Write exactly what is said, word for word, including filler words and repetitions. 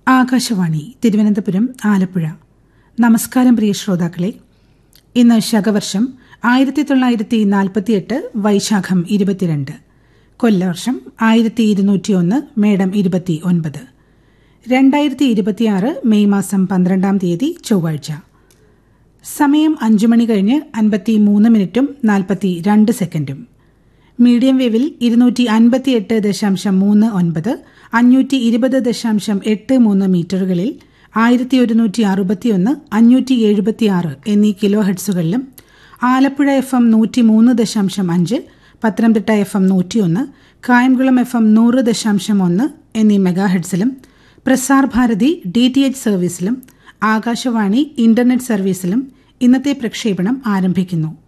ആകാശവാണി തിരുവനന്തപുരം ആലപ്പുഴ. നമസ്കാരം പ്രിയ ശ്രോതാക്കളെ. ഇന്ന് ശകവർഷം ആയിരത്തി തൊള്ളായിരത്തി നാൽപ്പത്തിയെട്ട് വൈശാഖം ഇരുപത്തിരണ്ട്, കൊല്ലവർഷം ആയിരത്തി ഇരുന്നൂറ്റി ഒന്ന് മേടം ഇരുപത്തി ഒൻപത്, രണ്ടായിരത്തി ഇരുപത്തിയാറ് മെയ് മാസം പന്ത്രണ്ടാം തീയതി ചൊവ്വാഴ്ച. സമയം അഞ്ചു മണി കഴിഞ്ഞ് അൻപത്തി മൂന്ന് മിനിറ്റും നാൽപ്പത്തി രണ്ട് സെക്കൻഡും. മീഡിയം വേവിൽ ഇരുന്നൂറ്റി അൻപത്തിയെട്ട് ദശാംശം മൂന്ന് ഒൻപത്, അഞ്ഞൂറ്റി ഇരുപത് ദശാംശം എട്ട് മൂന്ന് മീറ്ററുകളിൽ ആയിരത്തി ഒരുന്നൂറ്റി അറുപത്തിയൊന്ന് അഞ്ഞൂറ്റി എഴുപത്തിയാറ് എന്നീ കിലോ ഹെഡ്സുകളിലും, ആലപ്പുഴ എഫ് എം നൂറ്റി മൂന്ന് ദശാംശം അഞ്ച്, പത്തനംതിട്ട എഫ് എം നൂറ്റിയൊന്ന്, കായംകുളം എഫ് എം നൂറ് ദശാംശം ഒന്ന് എന്നീ mega ഹെഡ്സിലും, Prasar Bharati D T H സർവീസിലും, Akashvani internet സർവീസിലും ഇന്നത്തെ പ്രക്ഷേപണം ആരംഭിക്കുന്നു.